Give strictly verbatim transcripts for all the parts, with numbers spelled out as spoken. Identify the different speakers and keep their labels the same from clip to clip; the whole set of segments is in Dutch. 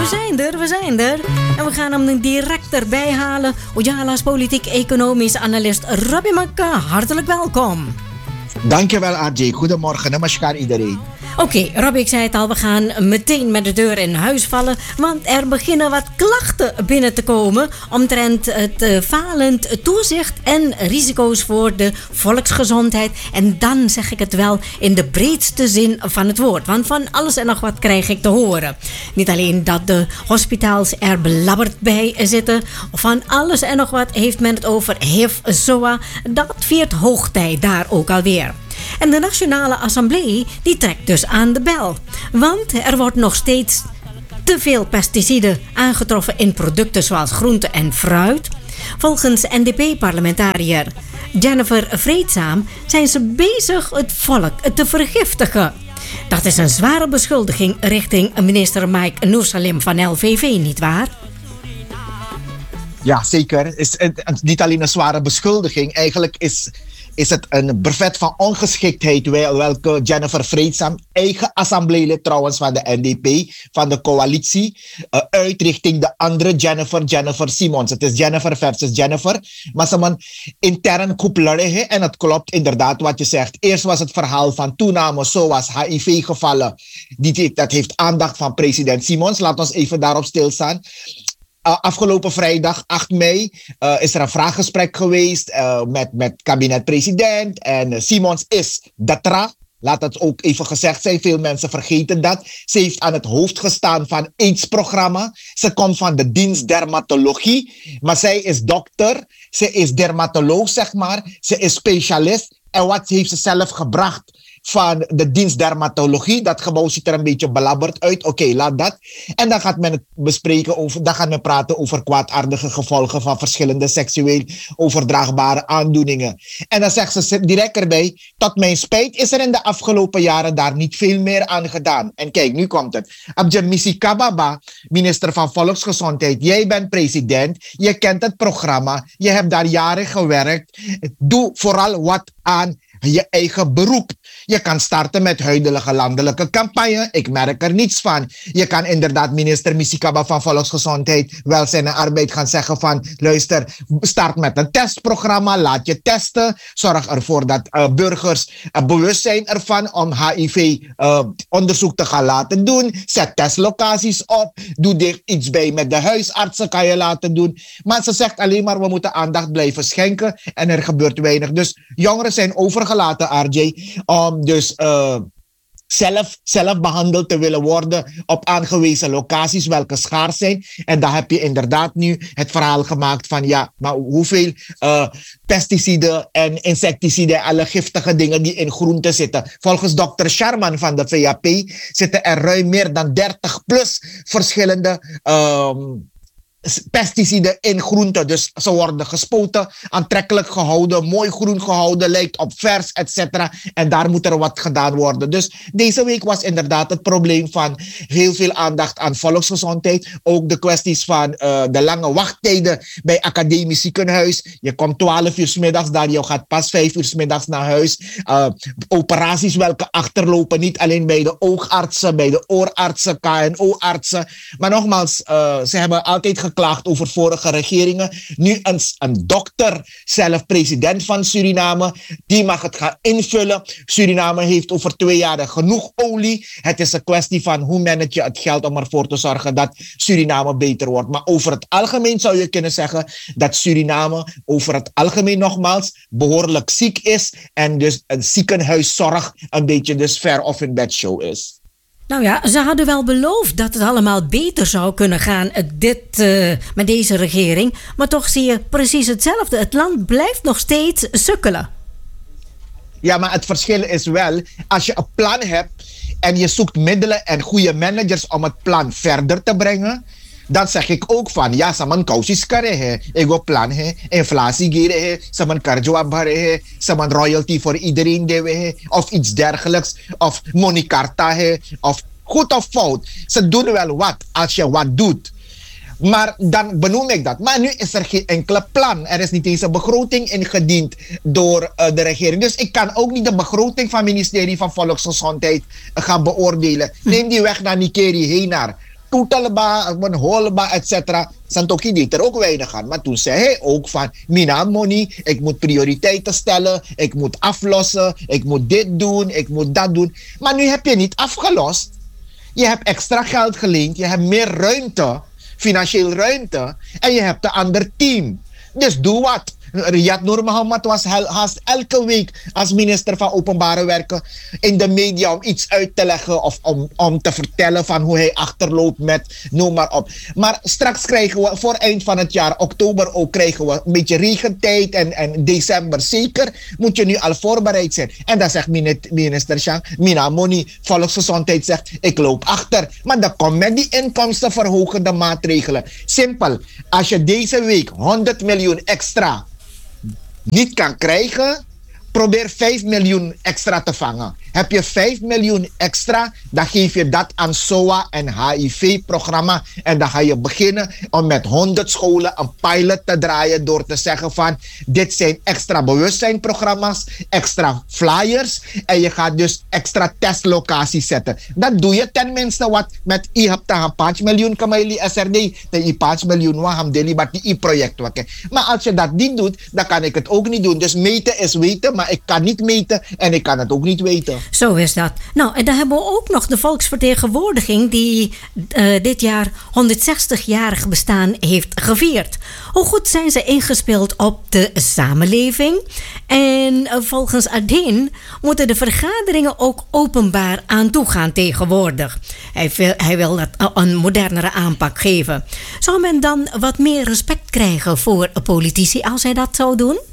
Speaker 1: we zijn er, we zijn er. En we gaan hem direct erbij halen. Ojala's politiek-economisch analist Robbie Makka. Hartelijk welkom.
Speaker 2: Dankjewel, R J. Goedemorgen, namaskar iedereen.
Speaker 1: Oké, okay, Robbie, ik zei het al, we gaan meteen met de deur in huis vallen. Want er beginnen wat klachten binnen te komen omtrent het uh, falend toezicht en risico's voor de volksgezondheid. En dan zeg ik het wel in de breedste zin van het woord. Want van alles en nog wat krijg ik te horen. Niet alleen dat de hospitaals er belabberd bij zitten. Van alles en nog wat heeft men het over H I V-S O A. Dat viert hoogtij daar ook alweer. En de Nationale Assemblée die trekt dus aan de bel. Want er wordt nog steeds te veel pesticiden aangetroffen in producten zoals groente en fruit. Volgens N D P-parlementariër Jennifer Vreedzaam zijn ze bezig het volk te vergiftigen. Dat is een zware beschuldiging richting minister Mike Noorsalim van L V V, nietwaar?
Speaker 2: Ja, zeker. Het is niet alleen een zware beschuldiging. Eigenlijk is... is het een brevet van ongeschiktheid welke Jennifer Vreedzaam, eigen assembleelid trouwens van de N D P, van de coalitie, uh, uit richting de andere Jennifer, Jennifer Simons. Het is Jennifer versus Jennifer, maar ze man intern koepeleren en het klopt inderdaad wat je zegt. Eerst was het verhaal van toename zoals H I V-gevallen, dat heeft aandacht van president Simons. Laat ons even daarop stilstaan. Uh, afgelopen vrijdag, acht mei, uh, is er een vraaggesprek geweest uh, met, met kabinet-president. En uh, Simons is datra. Laat het ook even gezegd zijn. Veel mensen vergeten dat. Ze heeft aan het hoofd gestaan van AIDS-programma. Ze komt van de dienst dermatologie. Maar zij is dokter. Ze is dermatoloog, zeg maar. Ze is specialist. En wat heeft ze zelf gebracht van de dienst dermatologie? Dat gebouw ziet er een beetje belabberd uit. Oké, okay, laat dat. En dan gaat men het bespreken over, dan gaat men praten over kwaadaardige gevolgen van verschillende seksueel overdraagbare aandoeningen. En dan zegt ze direct erbij, tot mijn spijt is er in de afgelopen jaren daar niet veel meer aan gedaan. En kijk, nu komt het. Abdjamisi Kababa, minister van Volksgezondheid, jij bent president, je kent het programma, je hebt daar jaren gewerkt. Doe vooral wat aan je eigen beroep. Je kan starten met huidige landelijke campagne. Ik merk er niets van. Je kan inderdaad minister Misikaba van Volksgezondheid, Welzijn en Arbeid gaan zeggen van, luister, start met een testprogramma, laat je testen. Zorg ervoor dat uh, burgers uh, bewust zijn ervan om H I V-onderzoek uh, te gaan laten doen. Zet testlocaties op. Doe er iets bij met de huisartsen, kan je laten doen. Maar ze zegt alleen maar, we moeten aandacht blijven schenken en er gebeurt weinig. Dus jongeren zijn overgelaten, R J, om dus uh, zelf, zelf behandeld te willen worden op aangewezen locaties welke schaars zijn. En dan heb je inderdaad nu het verhaal gemaakt van ja, maar hoeveel uh, pesticiden en insecticiden en alle giftige dingen die in groenten zitten. Volgens dokter Sharman van de V A P zitten er ruim meer dan dertig plus verschillende um, pesticiden in groenten. Dus ze worden gespoten, aantrekkelijk gehouden, mooi groen gehouden, lijkt op vers, et cetera. En daar moet er wat gedaan worden. Dus deze week was inderdaad het probleem van heel veel aandacht aan volksgezondheid. Ook de kwesties van uh, de lange wachttijden bij academisch ziekenhuis. Je komt twaalf uur 's middags daar, je gaat pas vijf uur 's middags naar huis. Uh, operaties welke achterlopen, niet alleen bij de oogartsen, bij de oorartsen, K N O-artsen. Maar nogmaals, uh, ze hebben altijd geklaagd over vorige regeringen. Nu een, een dokter, zelf president van Suriname, die mag het gaan invullen. Suriname heeft over twee jaar genoeg olie. Het is een kwestie van hoe manage je het geld om ervoor te zorgen dat Suriname beter wordt. Maar over het algemeen zou je kunnen zeggen dat Suriname over het algemeen nogmaals behoorlijk ziek is en dus een ziekenhuiszorg een beetje dus ver of in bedshow is.
Speaker 1: Nou ja, ze hadden wel beloofd dat het allemaal beter zou kunnen gaan dit, uh, met deze regering. Maar toch zie je precies hetzelfde. Het land blijft nog steeds sukkelen.
Speaker 2: Ja, maar het verschil is wel, als je een plan hebt en je zoekt middelen en goede managers om het plan verder te brengen, dan zeg ik ook van, ja, saman kausis kare he, ego plan he, inflatie gere he, saman karjo bare he, saman royalty voor iedereen dewe he, of iets dergelijks, of monikarta he, of goed of fout. Ze doen wel wat als je wat doet. Maar dan benoem ik dat. Maar nu is er geen enkele plan. Er is niet eens een begroting ingediend door uh, de regering. Dus ik kan ook niet de begroting van het ministerie van Volksgezondheid gaan beoordelen. Neem die weg naar Nikeri heen naar. toetelba, een holba, et cetera. Santoki deed er ook weinig aan. Maar toen zei hij ook van, mina money, ik moet prioriteiten stellen, ik moet aflossen, ik moet dit doen, ik moet dat doen. Maar nu heb je niet afgelost. Je hebt extra geld geleend, je hebt meer ruimte, financieel ruimte, en je hebt een ander team. Dus doe wat. Riyad Noor Mohammed was haast elke week als minister van Openbare Werken in de media om iets uit te leggen of om, om te vertellen van hoe hij achterloopt met noem maar op. Maar straks krijgen we voor eind van het jaar, oktober ook, krijgen we een beetje regentijd en, en december zeker. Moet je nu al voorbereid zijn. En dan zegt minister Chang, Mina Moni, Volksgezondheid zegt, ik loop achter. Maar dan komt met die inkomstenverhogende maatregelen. Simpel, als je deze week honderd miljoen extra niet kan krijgen, probeer vijf miljoen extra te vangen. Heb je vijf miljoen extra, dan geef je dat aan S O A en H I V-programma. En dan ga je beginnen om met honderd scholen een pilot te draaien door te zeggen van, dit zijn extra bewustzijnprogramma's, extra flyers. En je gaat dus extra testlocaties zetten. Dat doe je tenminste wat met I hebt een paar miljoen kameli S R D. De I paar miljoen waham deli bat die I-project. Maar als je dat niet doet, dan kan ik het ook niet doen. Dus meten is weten, maar ik kan niet meten en ik kan het ook niet weten.
Speaker 1: Zo is dat. Nou, en dan hebben we ook nog de volksvertegenwoordiging die uh, dit jaar honderdzestig-jarig bestaan heeft gevierd. Hoe goed zijn ze ingespeeld op de samenleving? En uh, volgens Adin moeten de vergaderingen ook openbaar aan toe gaan tegenwoordig. Hij wil, hij wil dat uh, een modernere aanpak geven. Zou men dan wat meer respect krijgen voor politici als hij dat zou doen?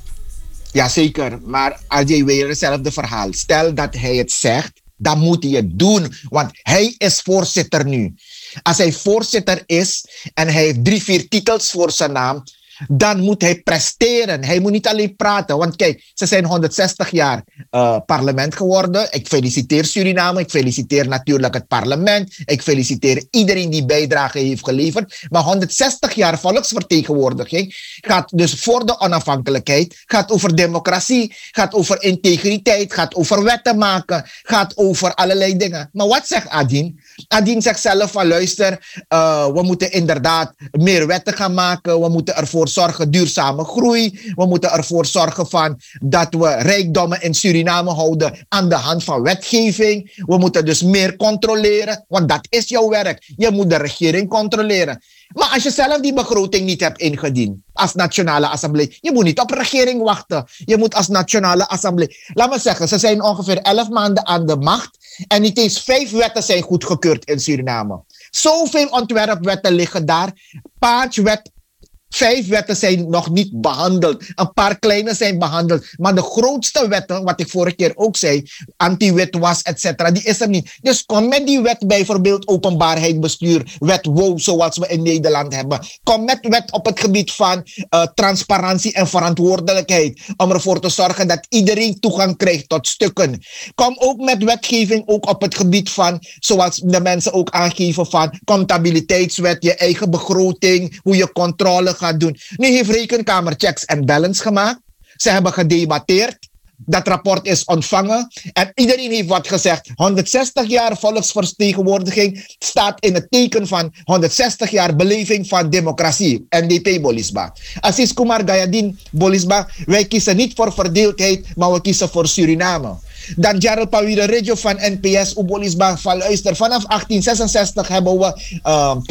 Speaker 2: Jazeker, maar als je weer hetzelfde verhaal. Stel dat hij het zegt, dan moet hij het doen. Want hij is voorzitter nu. Als hij voorzitter is en hij heeft drie, vier titels voor zijn naam, dan moet hij presteren. Hij moet niet alleen praten. Want kijk, ze zijn honderdzestig jaar uh, parlement geworden. Ik feliciteer Suriname. Ik feliciteer natuurlijk het parlement. Ik feliciteer iedereen die bijdrage heeft geleverd. Maar honderdzestig jaar volksvertegenwoordiging gaat dus voor de onafhankelijkheid. Gaat over democratie. Gaat over integriteit. Gaat over wetten maken. Gaat over allerlei dingen. Maar wat zegt Adin? Adin zegt zelf van luister, uh, we moeten inderdaad meer wetten gaan maken. We moeten ervoor zorgen duurzame groei. We moeten ervoor zorgen van dat we rijkdommen in Suriname houden aan de hand van wetgeving. We moeten dus meer controleren, want dat is jouw werk. Je moet de regering controleren. Maar als je zelf die begroting niet hebt ingediend als Nationale Assemblée, je moet niet op regering wachten. Je moet als Nationale Assemblée, laat me zeggen, ze zijn ongeveer elf maanden aan de macht en niet eens vijf wetten zijn goedgekeurd in Suriname. Zoveel ontwerpwetten liggen daar. Paachwet. Vijf wetten zijn nog niet behandeld. Een paar kleine zijn behandeld. Maar de grootste wetten, wat ik vorige keer ook zei, anti-witwas, et cetera, die is er niet. Dus kom met die wet, bijvoorbeeld openbaarheid bestuur, wet W O, zoals we in Nederland hebben. Kom met wet op het gebied van uh, transparantie en verantwoordelijkheid. Om ervoor te zorgen dat iedereen toegang krijgt tot stukken. Kom ook met wetgeving ook op het gebied van, zoals de mensen ook aangeven, van comptabiliteitswet, je eigen begroting, hoe je controle gaat doen. Nu heeft Rekenkamer checks en balance gemaakt. Ze hebben gedebatteerd. Dat rapport is ontvangen. En iedereen heeft wat gezegd. honderdzestig jaar volksvertegenwoordiging staat in het teken van honderdzestig jaar beleving van democratie. N D P Bolisba. Assis Kumar Gayadin Bolisba. Wij kiezen niet voor verdeeldheid, maar we kiezen voor Suriname. Dan Gerald Pawire Regio van N P S Ubolisba van luister. Vanaf achttien zesenzestig hebben we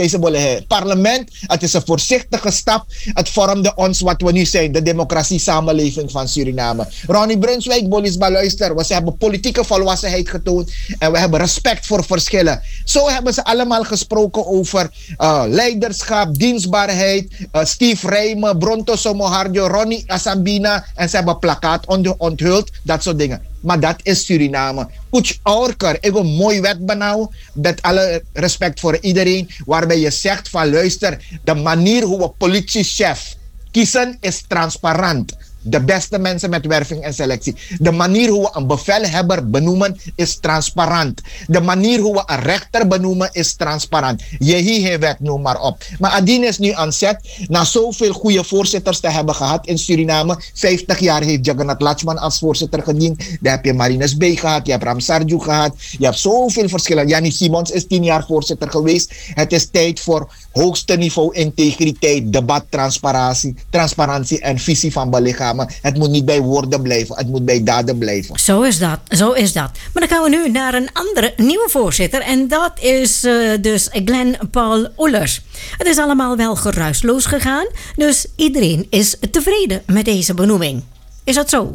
Speaker 2: uh, parlement. Het is een voorzichtige stap. Het vormde ons wat we nu zijn. De democratie samenleving van Suriname. Ronnie Brunswijk Bolisba luister. We hebben politieke volwassenheid getoond. En we hebben respect voor verschillen. Zo hebben ze allemaal gesproken over uh, leiderschap, dienstbaarheid. Uh, Steve Rijmen, Bronto Somoharjo, Ronnie Asambina. En ze hebben plakkaat onthuld. Dat soort dingen. Maar dat is Suriname. Kuch Aurker, ik wil een mooi wet benauwen. Met alle respect voor iedereen. Waarbij je zegt van luister, de manier hoe we politiechef kiezen is transparant. de beste mensen met werving en selectie. De manier hoe we een bevelhebber benoemen is transparant. De manier hoe we een rechter benoemen is transparant. Jehi-wet, noem maar op. Maar Adine is nu aan zet, na zoveel goede voorzitters te hebben gehad in Suriname. vijftig jaar heeft Jagannath Lachman als voorzitter gediend. Daar heb je Marinus B. gehad, je hebt Ram Sarju gehad. Je hebt zoveel verschillen. Jannie Simons is tien jaar voorzitter geweest. Het is tijd voor hoogste niveau integriteit, debat, transparantie, transparantie en visie van belichamen. Het moet niet bij woorden blijven, het moet bij daden blijven.
Speaker 1: Zo is dat, zo is dat. Maar dan gaan we nu naar een andere nieuwe voorzitter en dat is uh, dus Glenn Paul Oehlers. Het is allemaal wel geruisloos gegaan, dus iedereen is tevreden met deze benoeming. Is dat zo?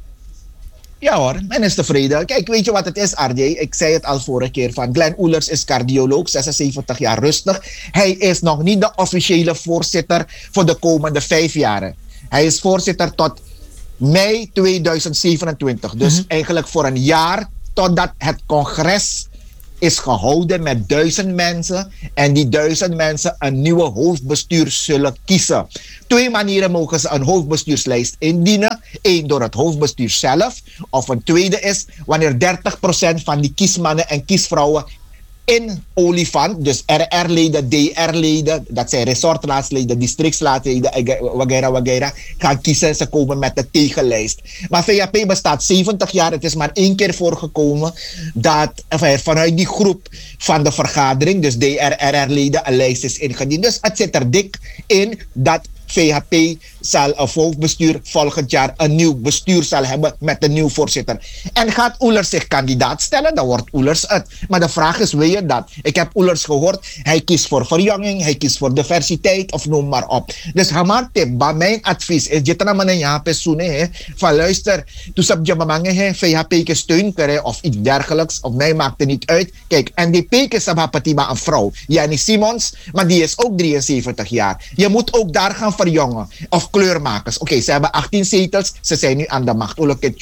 Speaker 2: Ja hoor, men is tevreden. Kijk, weet je wat het is, R J? Ik zei het al vorige keer van Glenn Oehlers is cardioloog, zesenzeventig jaar rustig. Hij is nog niet de officiële voorzitter voor de komende vijf jaren. Hij is voorzitter tot mei tweeduizend zevenentwintig. Dus mm-hmm. eigenlijk voor een jaar totdat het congres is gehouden met duizend mensen en die duizend mensen een nieuwe hoofdbestuur zullen kiezen. Twee manieren mogen ze een hoofdbestuurslijst indienen. Eén door het hoofdbestuur zelf. Of een tweede is wanneer dertig procent van die kiesmannen en kiesvrouwen in Olifant, dus R R-leden, D R-leden, dat zijn resortraadsleden, districtslaadsleden, wagera, wagera, gaan kiezen en ze komen met de tegenlijst. Maar V H P bestaat zeventig jaar, het is maar één keer voorgekomen dat enfin, vanuit die groep van de vergadering, dus D R, R R-leden, een lijst is ingediend. Dus het zit er dik in dat V H P zal een hoofdbestuur volgend jaar een nieuw bestuur zal hebben met een nieuw voorzitter. En gaat Oehlers zich kandidaat stellen, dan wordt Oehlers het. Maar de vraag is, wil je dat? Ik heb Oehlers gehoord, hij kiest voor verjonging, hij kiest voor diversiteit of noem maar op. Dus Hamar tip, mijn advies is, je kan maar ja personen van luister, toen ze je mamange V H P steun krijgen of iets dergelijks, of mij maakt het niet uit. Kijk, N D P is een vrouw, Jannie Simons, maar die is ook drieënzeventig jaar. Je moet ook daar gaan verjongen. Of kleurmakers. Oké, okay, ze hebben achttien zetels. Ze zijn nu aan de macht.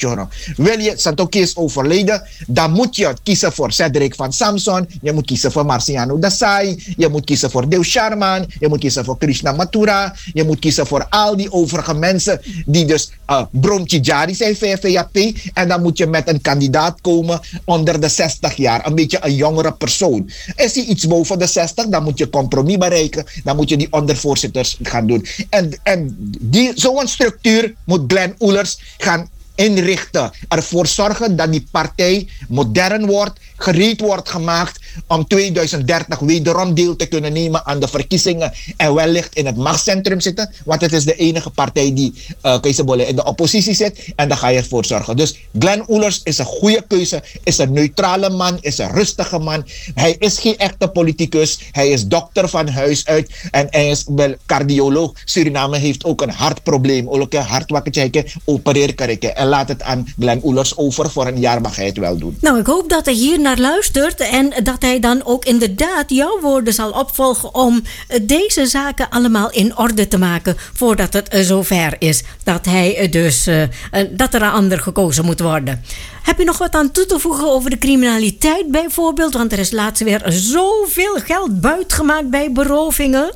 Speaker 2: Wil je, Santoki is overleden, dan moet je kiezen voor Cedric van Samson. Je moet kiezen voor Marciano Dasai. Je moet kiezen voor Dew Sharman. Je moet kiezen voor Krishna Mathura. Je moet kiezen voor al die overige mensen die dus uh, Bronchijari zijn voor V H P. En dan moet je met een kandidaat komen onder de zestig jaar. Een beetje een jongere persoon. Is hij iets boven de zestig, dan moet je compromis bereiken. Dan moet je die ondervoorzitters gaan doen. En, en die, zo'n structuur moet Glenn Oehlers gaan inrichten. Ervoor zorgen dat die partij modern wordt, gereed wordt gemaakt om tweeduizend dertig wederom deel te kunnen nemen aan de verkiezingen en wellicht in het machtscentrum zitten. Want het is de enige partij die uh, in de oppositie zit en daar ga je ervoor zorgen. Dus Glenn Oehlers is een goede keuze, is een neutrale man, is een rustige man. Hij is geen echte politicus, hij is dokter van huis uit en hij is wel cardioloog. Suriname heeft ook een hartprobleem, ook een hartwakkertje, opereer kan en laat het aan Glenn Oehlers over. Voor een jaar mag hij het wel doen.
Speaker 1: Nou, ik hoop dat hij hier naar luistert en dat hij dan ook inderdaad jouw woorden zal opvolgen om deze zaken allemaal in orde te maken voordat het zover is dat hij dus uh, dat er een ander gekozen moet worden. Heb je nog wat aan toe te voegen over de criminaliteit bijvoorbeeld? Want er is laatst weer zoveel geld buitgemaakt bij berovingen.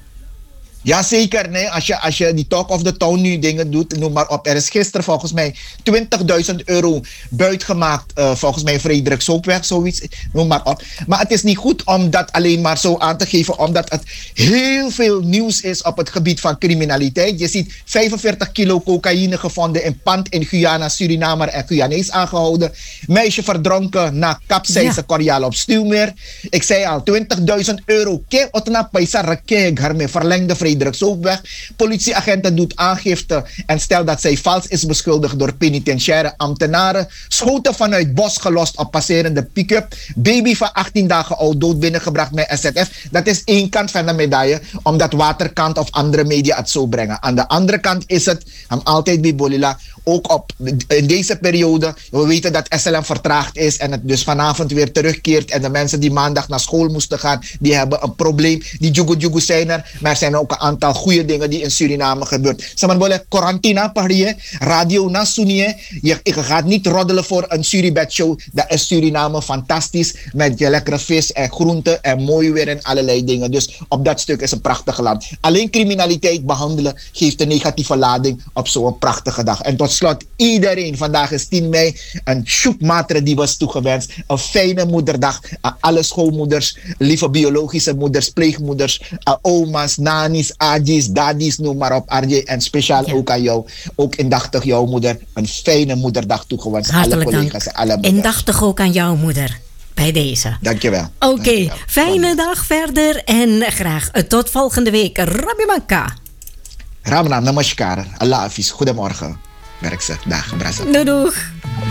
Speaker 2: Jazeker, nee. Als je, als je die talk of the town nu dingen doet, noem maar op. Er is gisteren volgens mij twintigduizend euro buitgemaakt, uh, volgens mij Frederik Soopweg, zoiets, noem maar op. Maar het is niet goed om dat alleen maar zo aan te geven, omdat het heel veel nieuws is op het gebied van criminaliteit. Je ziet vijfenveertig kilo cocaïne gevonden in pand in Guyana, Surinamer en Guyanees aangehouden. Meisje verdronken na capsijze Coriaal op Stuwmeer. Ik zei al, twintigduizend euro. Kijk, otna paisa rakek, harme verlengde Frederik Soopweg. Politieagenten doet aangifte en stelt dat zij vals is beschuldigd door penitentiaire ambtenaren. Schoten vanuit bos gelost op passerende pick-up. Baby van achttien dagen oud dood binnengebracht met S Z F. Dat is één kant van de medaille, omdat Waterkant of andere media het zo brengen. Aan de andere kant is het, hem altijd bij Bolila, ook op, in deze periode, we weten dat S L M vertraagd is en het dus vanavond weer terugkeert en de mensen die maandag naar school moesten gaan, die hebben een probleem. Die jugu jugu zijn er, maar er zijn ook een aantal goede dingen die in Suriname gebeurt. Samanbole, quarantina, pardie, radio na sunie. Je, je gaat niet roddelen voor een Suribet show. Dat is Suriname fantastisch. Met je lekkere vis en groenten en mooi weer en allerlei dingen. Dus op dat stuk is een prachtig land. Alleen criminaliteit behandelen geeft een negatieve lading op zo'n prachtige dag. En tot slot, iedereen, vandaag is tien mei, een shoepmatre die was toegewenst. Een fijne moederdag aan alle schoolmoeders, lieve biologische moeders, pleegmoeders, aan oma's, nani's, aji's, daddy's, noem maar op, R J. En speciaal ja. ook aan jou, ook indachtig jouw moeder, een fijne moederdag toegewenst.
Speaker 1: Hartelijk
Speaker 2: alle collega's
Speaker 1: dank.
Speaker 2: en alle moeders.
Speaker 1: Indachtig ook aan jouw moeder. Bij deze.
Speaker 2: Dankjewel.
Speaker 1: Oké, okay,
Speaker 2: dankjewel.
Speaker 1: Fijne dag verder en graag tot volgende week. Rabbi Manka.
Speaker 2: Ramna, namaskar. Allah hafiz. Goedemorgen. Werk ze. Dag.
Speaker 1: Doei doeg.